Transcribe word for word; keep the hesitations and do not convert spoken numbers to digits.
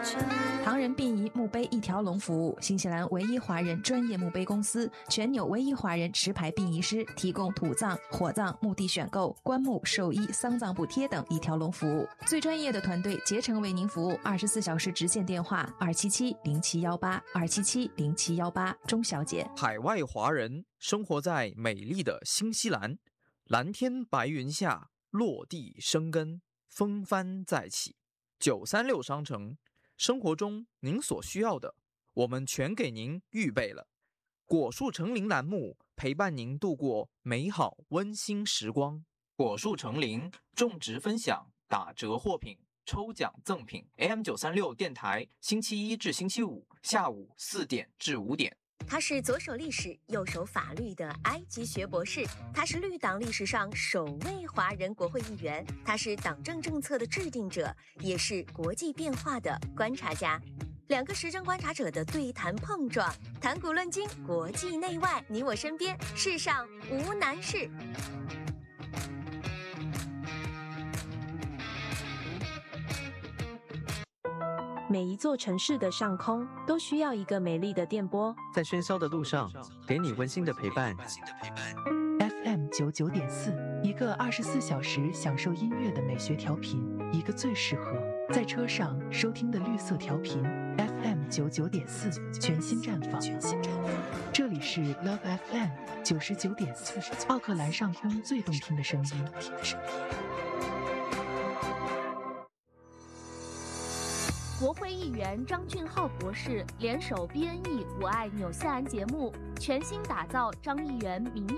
唐人殡仪墓碑一条龙服务，新西兰唯一华人专业墓碑公司，全纽唯一华人持牌殡仪师，提供土葬、火葬、墓地选购、棺木、寿衣、丧葬补贴等一条龙服务。最专业的团队竭诚为您服务，二十四小时直线电话二七七零七幺八二七七零七幺八，钟小姐。 海外华人生活在美丽的新西兰，蓝天白云下落地生根，风帆再起。九三六商城，生活中您所需要的，我们全给您预备了。果树成林栏目陪伴您度过美好温馨时光。果树成林种植分享，打折货品，抽奖赠品。A M 九三六电台，星期一至星期五下午四点至五点。 他是左手历史右手法律的埃及学博士，他是绿党历史上首位华人国会议员，他是党政政策的制定者，也是国际变化的观察家。两个时政观察者的对谈碰撞，谈古论今，国际内外，你我身边，世上无难事。 每一座城市的上空都需要一个美丽的电波， 在喧嚣的路上，给你温馨的陪伴。 F M 九九点四，一个二十四小时享受音乐的美学调频，一个最适合在车上收听的绿色调频。F M 九九点四，全新绽放。这里是 Love F M 九十九点四，奥克兰上空最动听的声音。 国会议员张俊浩博士联手 B N E 我爱纽西兰节目，全新打造张议员名